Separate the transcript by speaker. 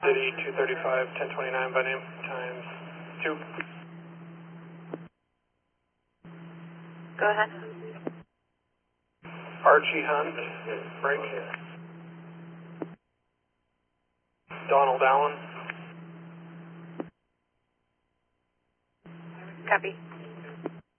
Speaker 1: City 235, 1029 by name, times 2.
Speaker 2: Go ahead.
Speaker 1: Archie Hunt, break. Donald Allen.
Speaker 2: Copy.